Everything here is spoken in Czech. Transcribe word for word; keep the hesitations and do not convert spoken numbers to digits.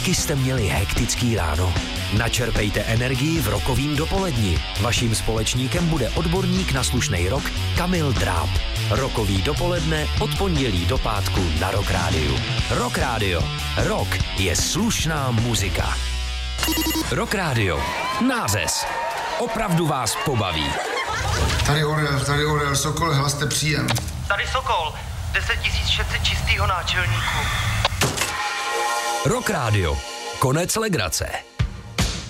Taky jste měli hektický ráno? Načerpejte energii v rokovým dopoledni. Vaším společníkem bude odborník na slušnej rock Kamil Dráb. Rokový dopoledne od pondělí do pátku na Rock Rádiu. Rock Rádio. Rock je slušná muzika. Rock Rádio. Nářez. Opravdu vás pobaví. Tady Orel, tady Orel, Sokol, hlaste příjem. Tady Sokol, deset tisíc šest set čistýho náčelníku. Rock Rádio. Konec legrace.